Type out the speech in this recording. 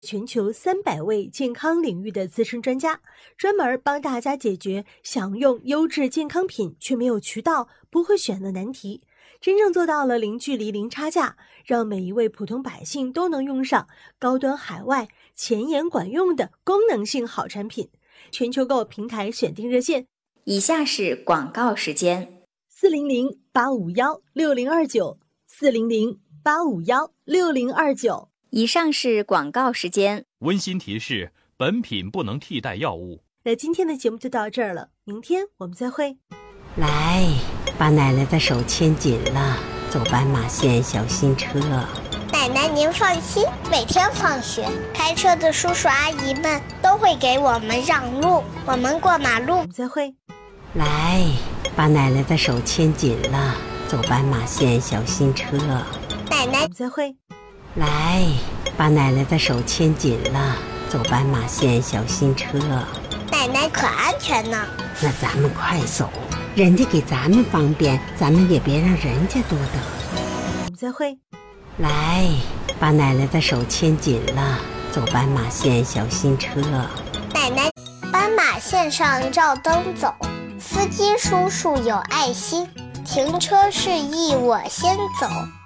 全球300位健康领域的资深专家，专门帮大家解决想用优质健康品却没有渠道、不会选的难题，真正做到了零距离、零差价，让每一位普通百姓都能用上高端海外、前沿管用的功能性好产品。全球购平台选定热线： 以下是广告时间 ，400-851-6029，400-851-6029。 以上是广告时间。 温馨提示：本品不能替代药物。 那今天的节目就到这儿了，明天我们再会。 来，把奶奶的手牵紧了，走斑马线小心车。 奶奶您放心，每天放学，开车的叔叔阿姨们都会给我们让路，我们过马路。 我们再会。 来，把奶奶的手牵紧了，走斑马线小心车。 奶奶， 我们再会。 来，把奶奶的手牵紧了，走斑马线小心车。 奶奶可安全呢。 那咱们快走，人家给咱们方便，咱们也别让人家多等。 我们再会。 来，把奶奶的手牵紧了，走斑马线小心车。 奶奶，斑马线上照灯走，司机叔叔有爱心，停车示意我先走。